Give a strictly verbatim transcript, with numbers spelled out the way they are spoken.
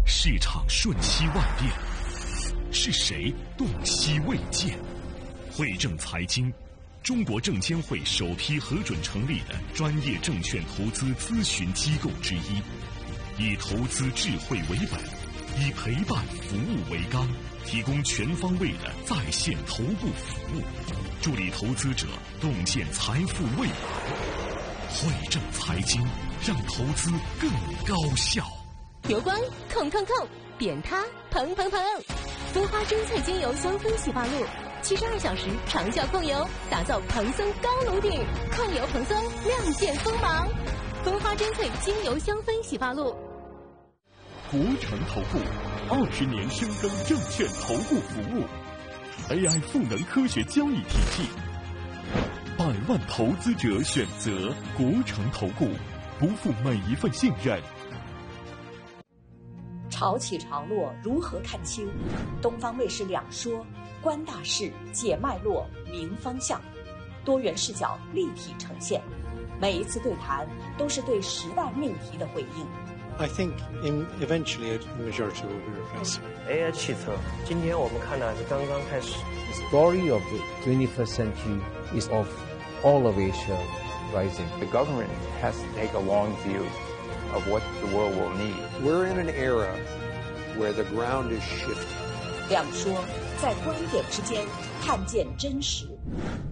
市场瞬息万变，是谁洞悉未见？汇正财经，中国证监会首批核准成立的专业证券投资咨询机构之一，以投资智慧为本，以陪伴服务为纲，提供全方位的在线头部服务，助力投资者洞见财富未来。汇正财经，让投资更高效。 油光控控控，扁塌蓬蓬蓬，蜂花蒸菜精油香氛洗发露，七十二小时长效控油，打造蓬松高颅顶，控油蓬松，亮剑锋芒。蜂花蒸菜精油香氛洗发露。 国诚投顾二十年深耕证券投顾服务 ，A I 赋能科学交易体系，百万投资者选择国诚投顾，不负每一份信任。 潮起潮落如何看清？东方卫视两说，观大势，解脉络，明方向，多元视角立体呈现。每一次对谈都是对时代命题的回应。 I think in eventually a majority will be replaced. A I 汽车，今天我们看的是刚刚开始。 The story of the twenty-first century is of all of Asia rising. The government has to take a long view of what the world will need. We're in an era where the ground is shifting. 两说，在观点之间看见真实。